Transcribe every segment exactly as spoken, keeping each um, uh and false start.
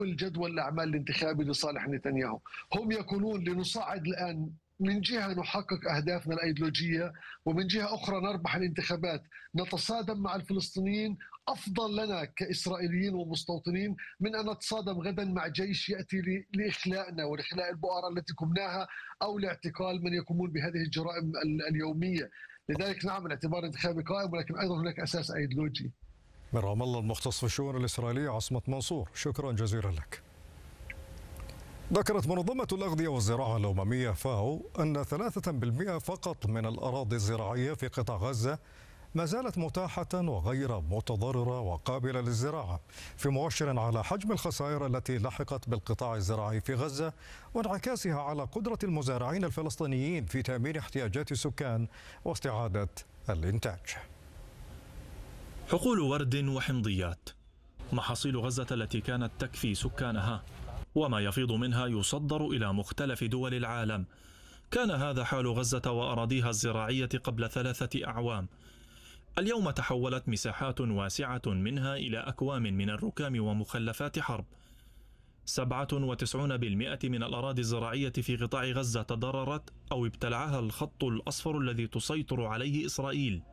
الجدول الأعمال الانتخابي لصالح نتنياهو. هم يقولون لنصعد الآن من جهة نحقق أهدافنا الأيديولوجية، ومن جهة أخرى نربح الانتخابات نتصادم مع الفلسطينيين. أفضل لنا كإسرائيليين ومستوطنين من أن نتصادم غدا مع جيش يأتي لإخلاءنا ولإخلاء البؤر التي كمناها أو لاعتقال من يقومون بهذه الجرائم اليومية. لذلك نعم الاعتبار انتخابي قائم، ولكن أيضا هناك أساس أيديولوجي. من رام الله المختص في الشؤون الإسرائيلية عصمت منصور، شكرا جزيلا لك. ذكرت منظمة الأغذية والزراعة الأممية فاو أن ثلاثة بالمئة فقط من الأراضي الزراعية في قطاع غزة ما زالت متاحة وغير متضررة وقابلة للزراعة، في مؤشر على حجم الخسائر التي لحقت بالقطاع الزراعي في غزة وانعكاسها على قدرة المزارعين الفلسطينيين في تأمين احتياجات السكان واستعادة الإنتاج. حقول ورد وحمضيات، محاصيل غزة التي كانت تكفي سكانها وما يفيض منها يصدر إلى مختلف دول العالم. كان هذا حال غزة وأراضيها الزراعية قبل ثلاثة أعوام. اليوم تحولت مساحات واسعة منها إلى أكوام من الركام ومخلفات حرب. سبعة وتسعين بالمئة من الأراضي الزراعية في قطاع غزة تضررت أو ابتلعها الخط الأصفر الذي تسيطر عليه إسرائيل.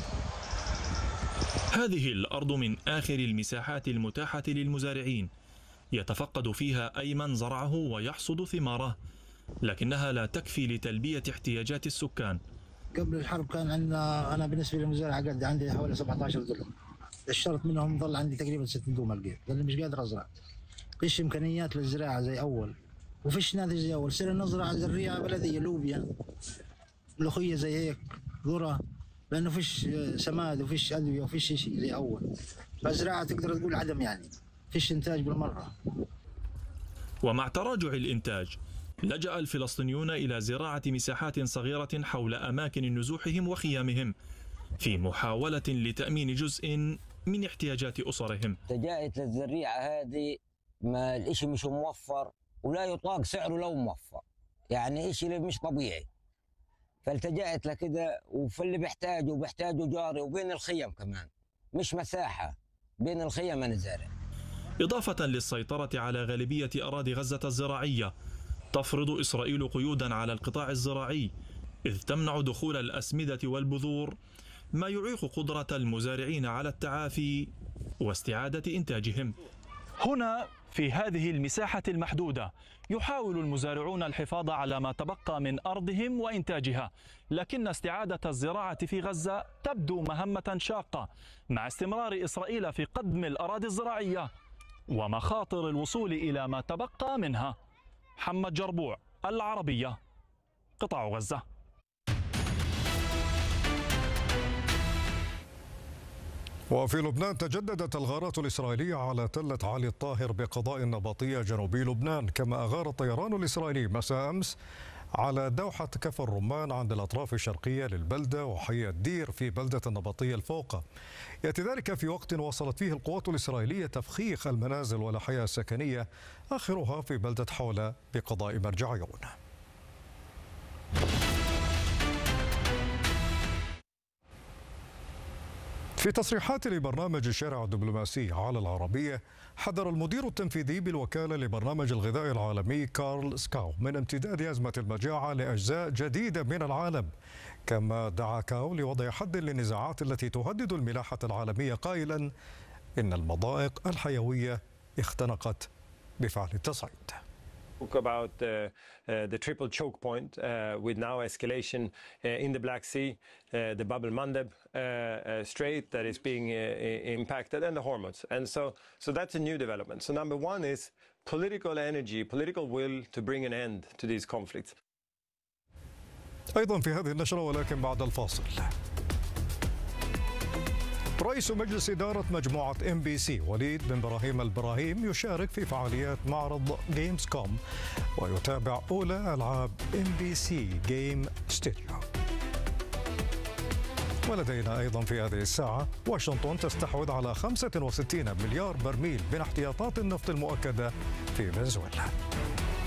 هذه الأرض من آخر المساحات المتاحة للمزارعين، يتفقد فيها أي من زرعه ويحصد ثماره، لكنها لا تكفي لتلبية احتياجات السكان. قبل الحرب كان عندنا، أنا بالنسبة للمزارع قد عندي حوالي سبعة عشر دولار، اشترط منهم ظل عندي تقريبا ست نجوم القيت، لأني مش قادر أزرع، فيش إمكانيات للزراعة زي أول، وفيش ناتج زي أول. صرنا نزرع زراعة بلدية، لوبيا، ملوخية زي هيك، ذرة، لأنه فيش سماد وفيش أدوية وفيش شيء زي أول، فالزراعة تقدر تقول عدم، يعني فيش إنتاج بالمرة. ومع تراجع الإنتاج لجأ الفلسطينيون إلى زراعة مساحات صغيرة حول أماكن نزوحهم وخيامهم في محاولة لتأمين جزء من احتياجات أسرهم. تجاهت للزريعة هذه، ما الإشي مش موفر ولا يطاق سعره لو موفر، يعني إشي مش طبيعي، فالتجأت لكده. وفي اللي بيحتاجه بيحتاجه جاري، وبين الخيم كمان مش مساحة، بين الخيم نزارع. إضافة للسيطرة على غالبية أراضي غزة الزراعية، تفرض إسرائيل قيودا على القطاع الزراعي، إذ تمنع دخول الأسمدة والبذور، ما يعيق قدرة المزارعين على التعافي واستعادة إنتاجهم. هنا في هذه المساحة المحدودة يحاول المزارعون الحفاظ على ما تبقى من أرضهم وإنتاجها، لكن استعادة الزراعة في غزة تبدو مهمة شاقة مع استمرار إسرائيل في قدم الأراضي الزراعية ومخاطر الوصول إلى ما تبقى منها. محمد جربوع، العربية، قطاع غزة. وفي لبنان تجددت الغارات الإسرائيلية على تلة علي الطاهر بقضاء النبطية جنوبي لبنان، كما أغار الطيران الإسرائيلي مساء أمس على دوحة كفر الرمان عند الأطراف الشرقية للبلدة وحي الدير في بلدة النبطية الفوقة. يأتي ذلك في وقت وصلت فيه القوات الإسرائيلية تفخيخ المنازل والأحياء السكنية، آخرها في بلدة حولة بقضاء مرجعيون. في تصريحات لبرنامج الشارع الدبلوماسي على العربية، حذر المدير التنفيذي بالوكالة لبرنامج الغذاء العالمي كارل سكاو من امتداد أزمة المجاعة لأجزاء جديدة من العالم، كما دعا كاو لوضع حد للنزاعات التي تهدد الملاحة العالمية، قائلا إن المضائق الحيوية اختنقت بفعل التصعيد. About uh, uh, the triple choke point uh, with now escalation uh, in the Black Sea, uh, the Bab el-Mandeb uh, uh, Strait that is being uh, impacted, and the Hormuz. And so, so that's a new development. So number one is political energy, political will to bring an end to these conflicts. أيضا في هذه النشرة ولكن بعد الفاصل، رئيس مجلس إدارة مجموعة إم بي سي وليد بن براهيم البراهيم يشارك في فعاليات معرض جيمز كوم ويتابع أولى ألعاب إم بي سي جيم ستوديو. ولدينا أيضا في هذه الساعة، واشنطن تستحوذ على خمسة وستين مليار برميل من احتياطات النفط المؤكدة في فنزويلا.